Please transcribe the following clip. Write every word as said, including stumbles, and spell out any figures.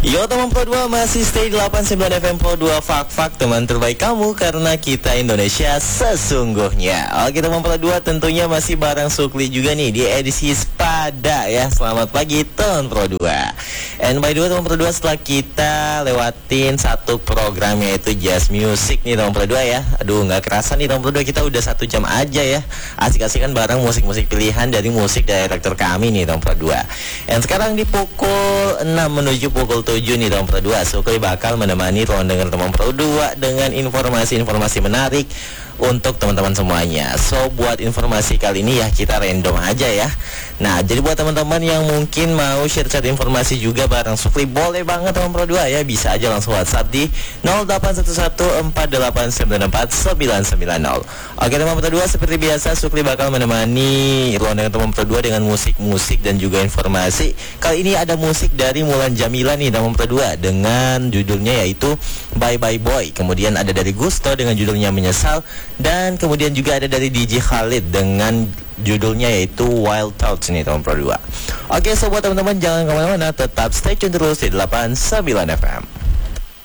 Yo teman Pro dua, masih stay delapan puluh sembilan F M Pro dua, Fak-Fak, teman terbaik kamu karena kita Indonesia sesungguhnya. Oke teman Pro dua, tentunya masih bareng Sukli juga nih di edisi Spada ya. Selamat pagi teman Pro dua. And by the way teman Pro dua, setelah kita lewatin satu program yaitu Jazz Music nih teman Pro dua ya. Aduh nggak kerasa nih teman Pro dua, kita udah satu jam aja ya asik-asikan bareng musik-musik pilihan dari musik director kami nih teman Pro dua. And sekarang di pukul enam menuju pukul tujuh nih teman Pro dua, Sukli bakal menemani ruang dengar teman Pro dua dengan informasi-informasi menarik untuk teman-teman semuanya. So buat informasi kali ini ya kita random aja ya. Nah jadi buat teman-teman yang mungkin mau share-share informasi juga bareng Sukli, boleh banget teman Pro dua ya. Bisa aja langsung WhatsApp di nol delapan satu satu empat delapan sembilan empat sembilan sembilan nol. Oke teman Pro dua, seperti biasa Sukli bakal menemani ruang dengar teman Pro dua dengan musik-musik dan juga informasi. Kali ini ada musik dari Mulan Jamila nih teman Pro dua dengan judulnya yaitu Bye Bye Boy. Kemudian ada dari Gusto dengan judulnya Menyesal. Dan kemudian juga ada dari D J Khalid dengan judulnya yaitu Wild Thoughts nih teman Pro dua. Oke, so buat teman-teman jangan kemana-mana, tetap stay tune terus di delapan puluh sembilan F M.